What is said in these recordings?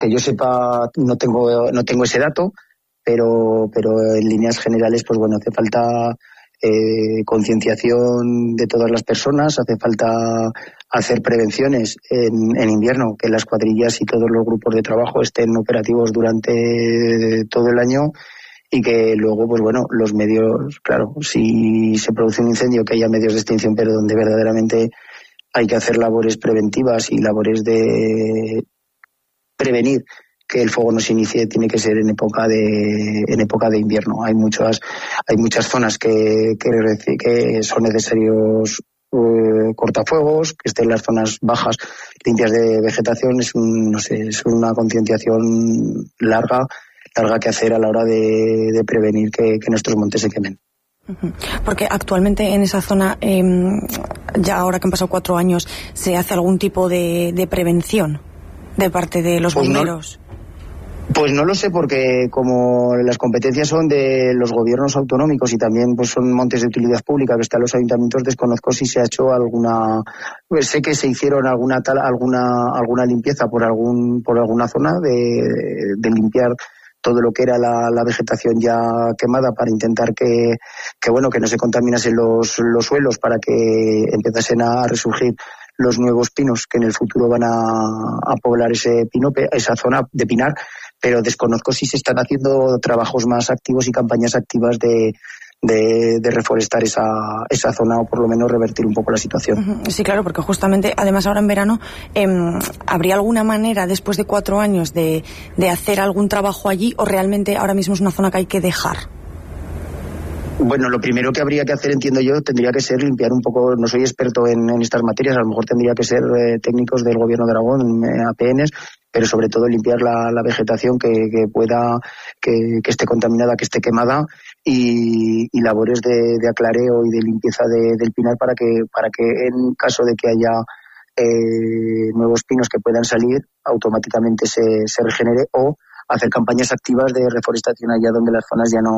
Que yo sepa, no tengo ese dato, pero en líneas generales, pues bueno, hace falta concienciación de todas las personas, hace falta hacer prevenciones en invierno, que las cuadrillas y todos los grupos de trabajo estén operativos durante todo el año y que luego, pues bueno, los medios, claro, si se produce un incendio, que haya medios de extinción, pero donde verdaderamente hay que hacer labores preventivas y labores de prevenir que el fuego no se inicie, tiene que ser en época de invierno. Hay muchas zonas que son necesarios cortafuegos, que estén las zonas bajas limpias de vegetación. Es una concienciación larga que hacer a la hora de prevenir que nuestros montes se quemen. Porque actualmente en esa zona, ya ahora que han pasado 4 años, ¿se hace algún tipo de prevención de parte de los bomberos? Pues no lo sé, porque como las competencias son de los gobiernos autonómicos y también pues son montes de utilidad pública que están los ayuntamientos, desconozco si se ha hecho alguna, pues sé que se hicieron alguna limpieza por alguna zona de limpiar todo lo que era la vegetación ya quemada para intentar que no se contaminasen los suelos, para que empezasen a resurgir los nuevos pinos que en el futuro van a poblar esa zona de pinar, pero desconozco si se están haciendo trabajos más activos y campañas activas de reforestar esa zona, o por lo menos revertir un poco la situación. Sí, claro, porque justamente, además ahora en verano, ¿habría alguna manera después de 4 años de hacer algún trabajo allí, o realmente ahora mismo es una zona que hay que dejar? Bueno, lo primero que habría que hacer, entiendo yo, tendría que ser limpiar un poco. No soy experto en estas materias, a lo mejor tendría que ser técnicos del Gobierno de Aragón, APNs, pero sobre todo limpiar la vegetación que esté contaminada, que esté quemada, y labores de aclareo y de limpieza del pinar para que en caso de que haya nuevos pinos que puedan salir, automáticamente se regenere, o hacer campañas activas de reforestación allá donde las zonas ya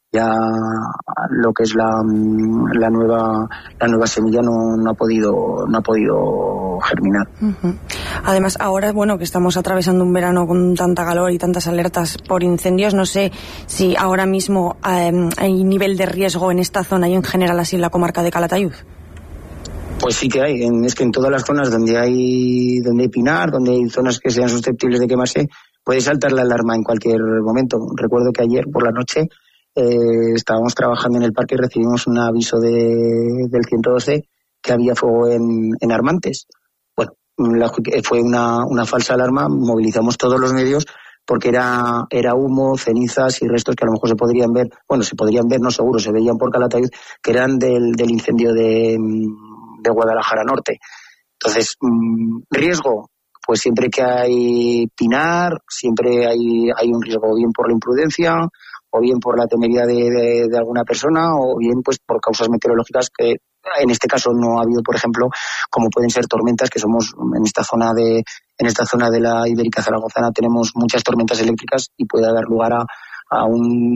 lo que es la nueva semilla no ha podido germinar. Además, ahora, bueno, que estamos atravesando un verano con tanta calor y tantas alertas por incendios, no sé si ahora mismo hay nivel de riesgo en esta zona y en general así en la comarca de Calatayud. Pues sí que hay. Es que en todas las zonas donde hay pinar, donde hay zonas que sean susceptibles de quemarse, puede saltar la alarma en cualquier momento. Recuerdo que ayer por la noche estábamos trabajando en el parque y recibimos un aviso del 112 que había fuego en Armantes. Bueno, fue una falsa alarma, movilizamos todos los medios porque era humo, cenizas y restos que a lo mejor se podrían ver, no seguro, se veían por Calatayud, que eran del incendio de Guadalajara Norte. Entonces, riesgo, pues siempre que hay pinar, siempre hay un riesgo, bien por la imprudencia, o bien por la temeridad de alguna persona, o bien pues por causas meteorológicas que en este caso no ha habido, por ejemplo, como pueden ser tormentas, que somos en esta zona de la Ibérica Zaragozana tenemos muchas tormentas eléctricas y puede dar lugar a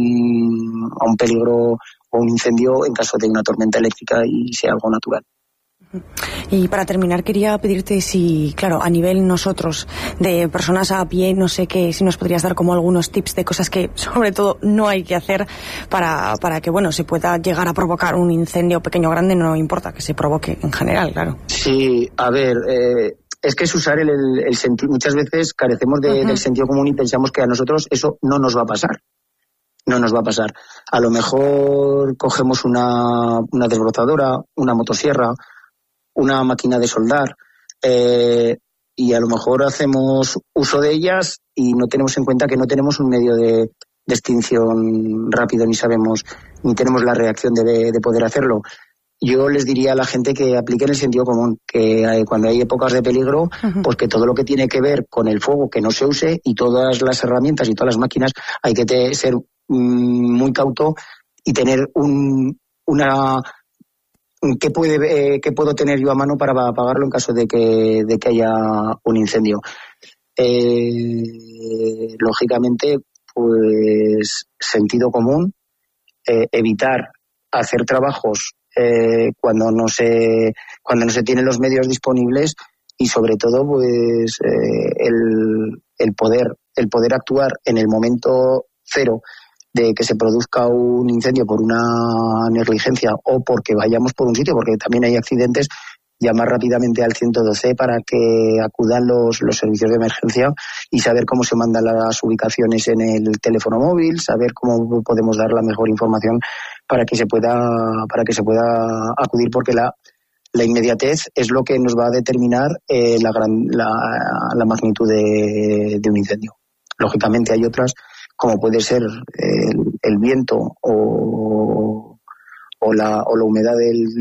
un peligro o un incendio en caso de una tormenta eléctrica y sea algo natural. Y para terminar, quería pedirte si, claro, a nivel nosotros, de personas a pie, no sé qué, si nos podrías dar como algunos tips de cosas que, sobre todo, no hay que hacer para que, bueno, se pueda llegar a provocar un incendio pequeño o grande, no importa que se provoque en general, claro. Sí, a ver, es que es usar el sentido. Muchas veces carecemos del sentido común y pensamos que a nosotros eso no nos va a pasar. No nos va a pasar. A lo mejor cogemos una desbrozadora, una motosierra, una máquina de soldar, y a lo mejor hacemos uso de ellas y no tenemos en cuenta que no tenemos un medio de extinción rápido, ni tenemos la reacción de poder hacerlo. Yo les diría a la gente que apliquen el sentido común, que cuando hay épocas de peligro, pues que todo lo que tiene que ver con el fuego que no se use, y todas las herramientas y todas las máquinas hay que ser muy cauto y tener una ¿qué puedo tener yo a mano para apagarlo en caso de que haya un incendio? Lógicamente, pues sentido común, evitar hacer trabajos cuando no se tienen los medios disponibles, y sobre todo pues el poder actuar en el momento cero de que se produzca un incendio por una negligencia o porque vayamos por un sitio, porque también hay accidentes, llamar rápidamente al 112 para que acudan los servicios de emergencia y saber cómo se mandan las ubicaciones en el teléfono móvil, saber cómo podemos dar la mejor información para que se pueda acudir, porque la inmediatez es lo que nos va a determinar la magnitud de un incendio. Lógicamente hay otras, como puede ser el viento o la humedad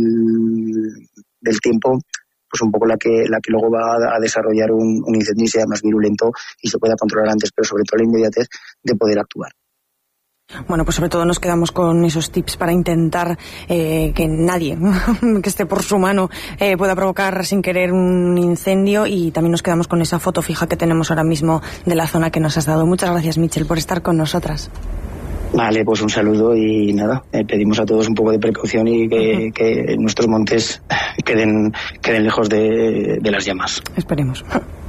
del tiempo, pues un poco la que luego va a desarrollar un incendio y sea más virulento y se pueda controlar antes, pero sobre todo la inmediatez de poder actuar. Bueno, pues sobre todo nos quedamos con esos tips para intentar que nadie que esté por su mano pueda provocar sin querer un incendio, y también nos quedamos con esa foto fija que tenemos ahora mismo de la zona que nos has dado. Muchas gracias, Mitchell, por estar con nosotras. Vale, pues un saludo y nada, pedimos a todos un poco de precaución y que nuestros montes queden lejos de las llamas. Esperemos.